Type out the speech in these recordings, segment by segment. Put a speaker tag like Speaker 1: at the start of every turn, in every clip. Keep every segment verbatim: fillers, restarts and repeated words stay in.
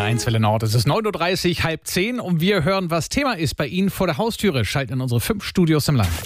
Speaker 1: eins Welle Nord. Es ist neun Uhr dreißig, halb zehn und wir hören, was Thema ist bei Ihnen vor der Haustüre. Schalten in unsere fünf Studios im Land.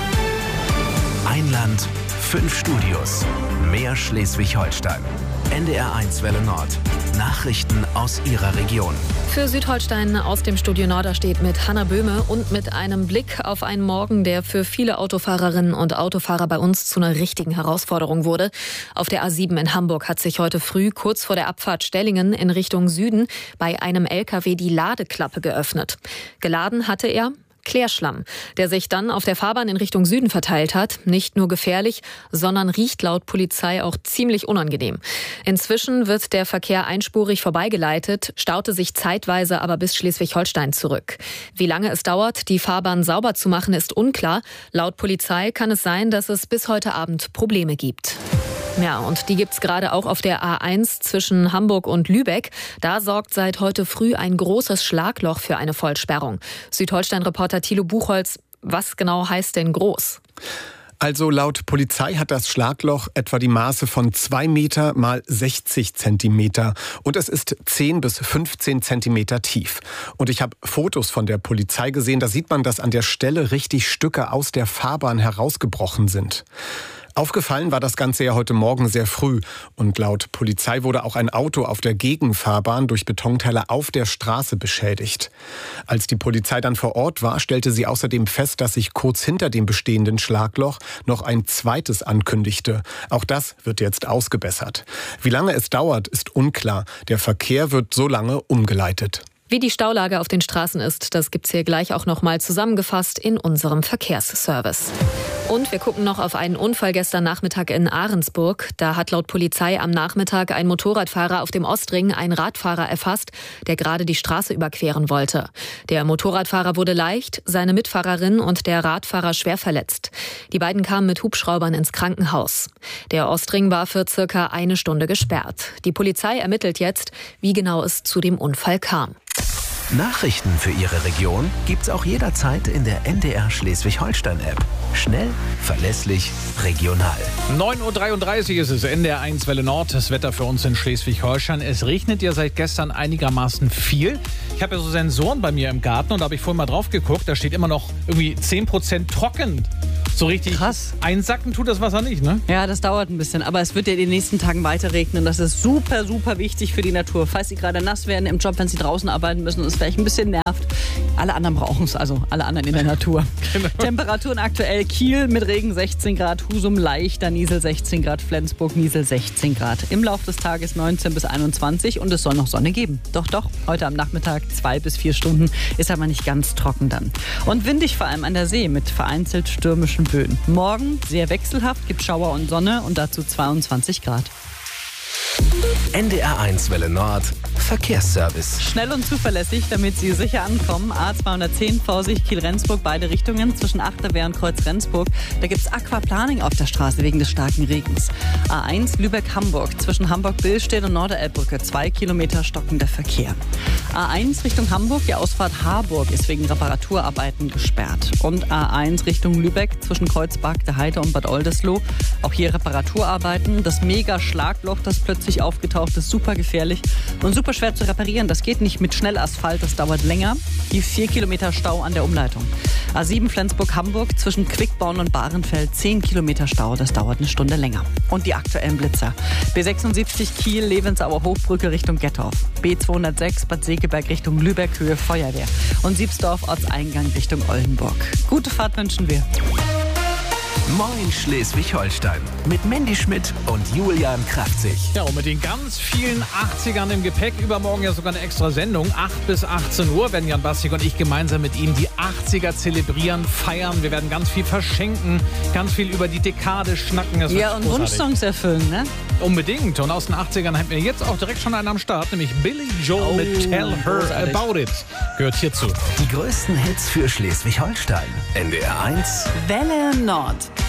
Speaker 2: Ein Land, fünf Studios. Mehr Schleswig-Holstein. N D R eins Welle Nord. Nachrichten aus Ihrer Region.
Speaker 3: Für Südholstein aus dem Studio Norderstedt mit Hanna Böhme und mit einem Blick auf einen Morgen, der für viele Autofahrerinnen und Autofahrer bei uns zu einer richtigen Herausforderung wurde. Auf der A sieben in Hamburg hat sich heute früh kurz vor der Abfahrt Stellingen in Richtung Süden bei einem L K W die Ladeklappe geöffnet. Geladen hatte er Klärschlamm, der sich dann auf der Fahrbahn in Richtung Süden verteilt hat. Nicht nur gefährlich, sondern riecht laut Polizei auch ziemlich unangenehm. Inzwischen wird der Verkehr einspurig vorbeigeleitet, staute sich zeitweise aber bis Schleswig-Holstein zurück. Wie lange es dauert, die Fahrbahn sauber zu machen, ist unklar. Laut Polizei kann es sein, dass es bis heute Abend Probleme gibt. Ja, und die gibt's gerade auch auf der A eins zwischen Hamburg und Lübeck. Da sorgt seit heute früh ein großes Schlagloch für eine Vollsperrung. Südholstein-Reporter Thilo Buchholz, was genau heißt denn groß?
Speaker 4: Also laut Polizei hat das Schlagloch etwa die Maße von zwei Meter mal sechzig Zentimeter und es ist zehn bis fünfzehn Zentimeter tief. Und ich habe Fotos von der Polizei gesehen, da sieht man, dass an der Stelle richtig Stücke aus der Fahrbahn herausgebrochen sind. Aufgefallen war das Ganze ja heute Morgen sehr früh und laut Polizei wurde auch ein Auto auf der Gegenfahrbahn durch Betonteile auf der Straße beschädigt. Als die Polizei dann vor Ort war, stellte sie außerdem fest, dass sich kurz hinter dem bestehenden Schlagloch noch ein zweites ankündigte. Auch das wird jetzt ausgebessert. Wie lange es dauert, ist unklar. Der Verkehr wird so lange umgeleitet.
Speaker 3: Wie die Staulage auf den Straßen ist, das gibt's hier gleich auch noch mal zusammengefasst in unserem Verkehrsservice. Und wir gucken noch auf einen Unfall gestern Nachmittag in Ahrensburg. Da hat laut Polizei am Nachmittag ein Motorradfahrer auf dem Ostring einen Radfahrer erfasst, der gerade die Straße überqueren wollte. Der Motorradfahrer wurde leicht, seine Mitfahrerin und der Radfahrer schwer verletzt. Die beiden kamen mit Hubschraubern ins Krankenhaus. Der Ostring war für circa eine Stunde gesperrt. Die Polizei ermittelt jetzt, wie genau es zu dem Unfall kam.
Speaker 2: Nachrichten für Ihre Region gibt's auch jederzeit in der N D R Schleswig-Holstein-App. Schnell, verlässlich, regional.
Speaker 1: neun Uhr dreiunddreißig ist es, N D R eins Welle Nord. Das Wetter für uns in Schleswig-Holstein. Es regnet ja seit gestern einigermaßen viel. Ich habe ja so Sensoren bei mir im Garten und da habe ich vorhin mal drauf geguckt. Da steht immer noch irgendwie zehn Prozent trocken. So richtig
Speaker 5: krass.
Speaker 1: Einsacken tut das Wasser nicht, ne?
Speaker 5: Ja, das dauert ein bisschen. Aber es wird ja in den nächsten Tagen weiter regnen. Das ist super, super wichtig für die Natur. Falls Sie gerade nass werden im Job, wenn Sie draußen arbeiten müssen und es vielleicht ein bisschen nervt. Alle anderen brauchen es, also alle anderen in der Natur. Genau. Temperaturen aktuell: Kiel mit Regen sechzehn Grad, Husum leichter Niesel sechzehn Grad, Flensburg Niesel sechzehn Grad. Im Laufe des Tages neunzehn bis einundzwanzig und es soll noch Sonne geben. Doch, doch, heute am Nachmittag zwei bis vier Stunden ist aber nicht ganz trocken dann. Und windig vor allem an der See mit vereinzelt stürmischen Böen. Morgen sehr wechselhaft, gibt Schauer und Sonne und dazu zweiundzwanzig Grad.
Speaker 2: N D R eins Welle Nord. Verkehrsservice.
Speaker 5: Schnell und zuverlässig, damit Sie sicher ankommen. A zweihundertzehn Vorsicht Kiel-Rendsburg, beide Richtungen zwischen Achterwehr und Kreuz-Rendsburg. Da gibt es Aquaplaning auf der Straße wegen des starken Regens. A eins Lübeck-Hamburg zwischen Hamburg-Billstedt und Norderelbbrücke. Zwei Kilometer stockender Verkehr. A eins Richtung Hamburg, die Ausfahrt Harburg ist wegen Reparaturarbeiten gesperrt. Und A eins Richtung Lübeck zwischen Kreuzberg, der Heide und Bad Oldesloe. Auch hier Reparaturarbeiten. Das Mega-Schlagloch, das plötzlich aufgetaucht ist, super gefährlich und super schwer zu reparieren. Das geht nicht mit Schnellasphalt, das dauert länger. Die vier Kilometer Stau an der Umleitung. A sieben Flensburg-Hamburg zwischen Quickborn und Bahrenfeld, zehn Kilometer Stau, das dauert eine Stunde länger. Und die aktuellen Blitzer. B sechsundsiebzig Kiel, Levensauer Hochbrücke Richtung Gettorf. B zweihundertsechs Bad Segeberg Richtung Lübeck, Höhe Feuerwehr. Und Siebsdorf Ortseingang Richtung Oldenburg. Gute Fahrt wünschen wir.
Speaker 2: Moin Schleswig-Holstein mit Mandy Schmidt und Julian Kraftzig.
Speaker 1: Ja, und mit den ganz vielen achtzigern im Gepäck. Übermorgen ja sogar eine extra Sendung. acht bis achtzehn Uhr werden Jan Bastik und ich gemeinsam mit Ihnen die achtziger zelebrieren, feiern. Wir werden ganz viel verschenken, ganz viel über die Dekade schnacken. Das
Speaker 5: ja, und
Speaker 1: großartig.
Speaker 5: Wunschsongs erfüllen, ne?
Speaker 1: Unbedingt. Und aus den achtzigern haben wir jetzt auch direkt schon einen am Start, nämlich Billy Joel oh, mit Tell Her großartig. About It. Gehört hierzu.
Speaker 2: Die größten Hits für Schleswig-Holstein. N D R eins
Speaker 5: Welle Nord.